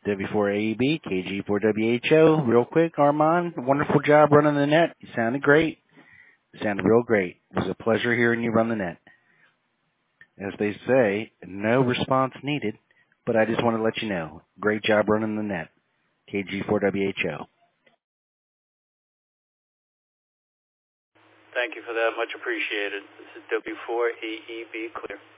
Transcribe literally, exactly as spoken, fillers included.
W four A E B, K G four W H O. Real quick, Armand, wonderful job running the net. You sounded great. You sounded real great. It was a pleasure hearing you run the net. As they say, no response needed, but I just want to let you know. Great job running the net. K G four W H O. Thank you for that. Much appreciated. This is W four A E B Clear.